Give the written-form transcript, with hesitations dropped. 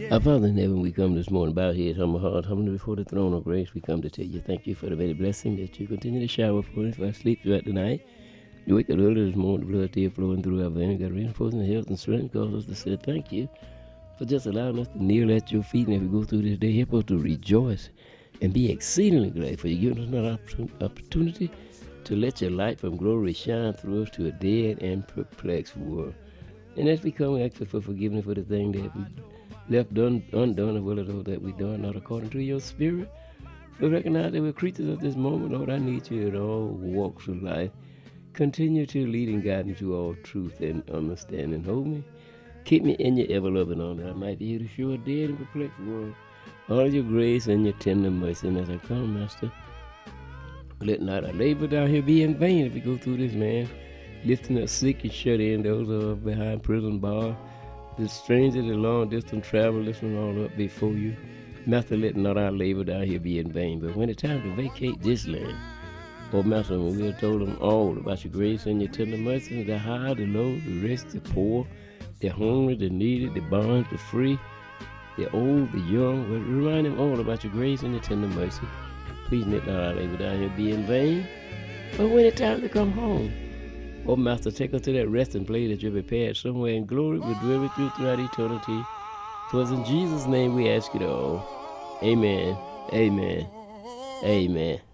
Our Father in heaven, we come this morning, bow head, humble heart, humble before the throne of grace. We come to tell you thank you for the very blessing that you continue to shower upon us for our sleep throughout the night. You wake up early this morning, the blood still flowing through our veins, got reinforcing the health and strength, cause us to say thank you for just allowing us to kneel at your feet. And as we go through this day, help us to rejoice and be exceedingly glad for you giving us another opportunity to let your light from glory shine through us to a dead and perplexed world. And as we come, we ask for forgiveness for the thing that we left undone, as well as those that we done not according to your spirit. We recognize that we're creatures of this moment. Lord, I need you in all walks of life. Continue to lead and guide me to all truth and understanding. Hold me. Keep me in your ever-loving arms, that I might be able to show a dead and perplexed world all your grace and your tender mercy. And as I come, Master, let not our labor down here be in vain if we go through this, man. Lifting up sick and shut in, those who are behind prison bars, the strangers, the long distance travel, lifting all up before you. Master, let not our labor down here be in vain. But when it's time to vacate this land, oh Master, when we have told them all about your grace and your tender mercy, the high, the low, the rich, the poor, the hungry, the needy, the bond, the free, the old, the young, we'll remind them all about your grace and your tender mercy. Please let not our labor down here be in vain. But when it's time to come home, oh Master, take us to that resting place that you prepared somewhere in glory. We'll dwell with you throughout eternity. For it's in Jesus' name we ask it all. Amen. Amen. Amen.